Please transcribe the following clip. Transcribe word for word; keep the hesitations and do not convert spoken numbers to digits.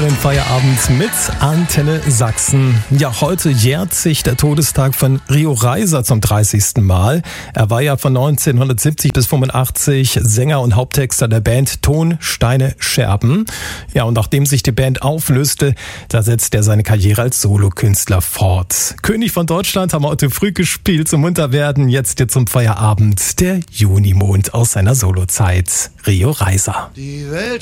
neuen Feierabend mit Antenne Sachsen. Ja, heute jährt sich der Todestag von Rio Reiser zum dreißigsten Mal. Er war ja von neunzehnhundertsiebzig bis fünfundachtzig Sänger und Haupttexter der Band Ton, Steine, Scherben. Ja, und nachdem sich die Band auflöste, da setzt er seine Karriere als Solokünstler fort. König von Deutschland haben wir heute früh gespielt zum Munterwerden. Jetzt hier zum Feierabend der Junimond aus seiner Solozeit. Rio Reiser. Die Welt